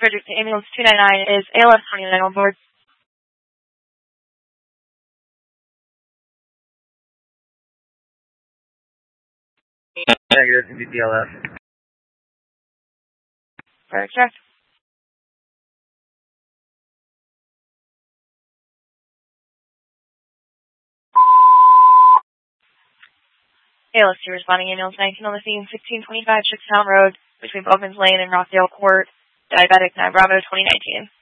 Frederick Ambulance 299 is ALS 29 on board. Negative, DLS. Frederick, check. ALS 2 responding ambulance 19 on the scene, 1625 Chickstown Road, between Bowman's Lane and Rockdale Court, diabetic 9 Bravo 2019.